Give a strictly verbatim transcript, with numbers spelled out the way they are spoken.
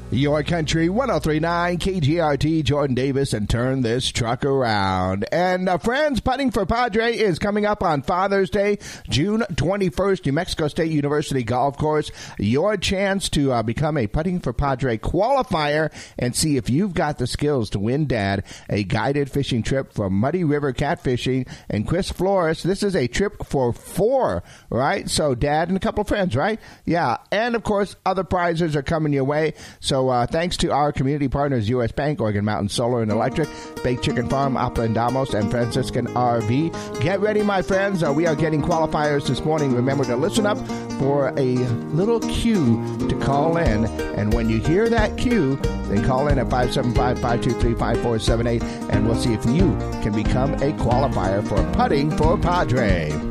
Your country, one oh three point nine K G R T, Jordan Davis, and turn this truck around. And uh, friends, Putting for Padre is coming up on Father's Day, June twenty-first, New Mexico State University Golf Course. Your chance to uh, become a Putting for Padre qualifier and see if you've got the skills to win Dad a guided fishing trip for Muddy River Catfishing and Chris Flores. This is a trip for four, right? So Dad and a couple of friends, right? Yeah. And, of course, other prizes are coming your way. So uh, thanks to our community partners, U S Bank, Oregon Mountain Solar and Electric, Baked Chicken Farm, Upland Damos, and Franciscan R V. Get ready, my friends. Uh, we are getting qualifiers this morning. Remember to listen up for a little cue to call in. And when you hear that cue, then call in at five seven five, five two three, five four seven eight, and we'll see if you can become a qualifier for Putting for Padre.